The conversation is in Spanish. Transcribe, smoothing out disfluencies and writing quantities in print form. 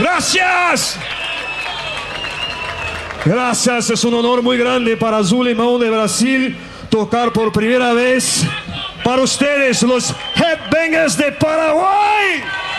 Gracias. Gracias, es un honor muy grande para Zulimão de Brasil tocar por primera vez para ustedes los Headbangers de Paraguay.